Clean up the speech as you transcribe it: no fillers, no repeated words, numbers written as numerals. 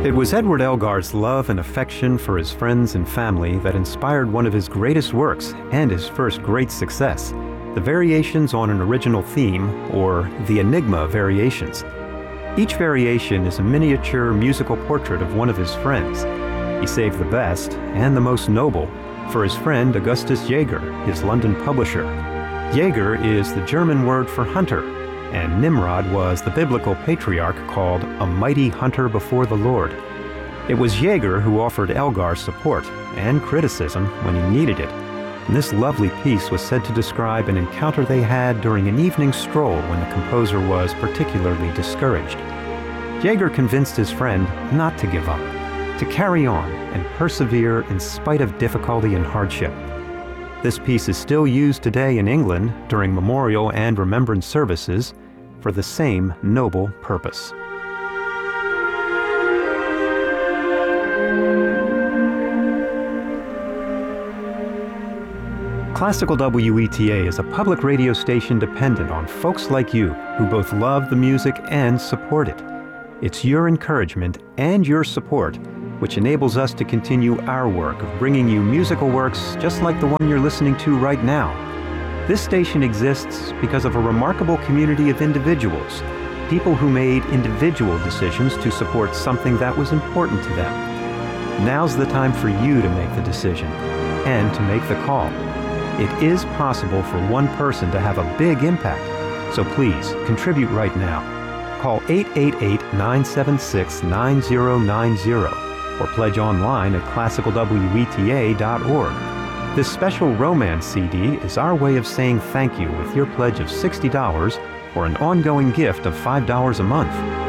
It was Edward Elgar's love and affection for his friends and family that inspired one of his greatest works and his first great success, the Variations on an Original Theme, or the Enigma Variations. Each variation is a miniature musical portrait of one of his friends. He saved the best, and the most noble, for his friend Augustus Jaeger, his London publisher. Jaeger is the German word for hunter, and Nimrod was the biblical patriarch called a mighty hunter before the Lord. It was Jaeger who offered Elgar support and criticism when he needed it. And this lovely piece was said to describe an encounter they had during an evening stroll when the composer was particularly discouraged. Jaeger convinced his friend not to give up, to carry on and persevere in spite of difficulty and hardship. This piece is still used today in England during memorial and remembrance services for the same noble purpose. Classical WETA is a public radio station dependent on folks like you who both love the music and support it. It's your encouragement and your support which enables us to continue our work of bringing you musical works just like the one you're listening to right now. This station exists because of a remarkable community of individuals, people who made individual decisions to support something that was important to them. Now's the time for you to make the decision and to make the call. It is possible for one person to have a big impact, so please contribute right now. Call 888-976-9090 or pledge online at classicalweta.org. This special romance CD is our way of saying thank you with your pledge of $60 or an ongoing gift of $5 a month.